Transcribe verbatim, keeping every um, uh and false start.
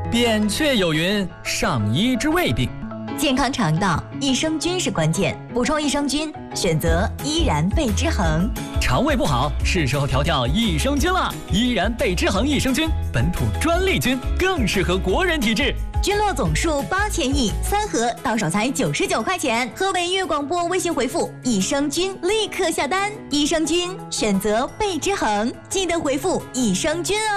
扁鹊有云：上医之未病。 健康肠道，益生菌是关键。补充益生菌，选择依然贝之恒。 肠胃不好，是时候调调益生菌了。依然贝之恒益生菌，本土专利菌，更适合国人体质。 菌落总数八千亿，三盒到手才九十九块钱。河北粤广播微信回复益生菌，立刻下单。益生菌选择贝之恒，记得回复益生菌哦。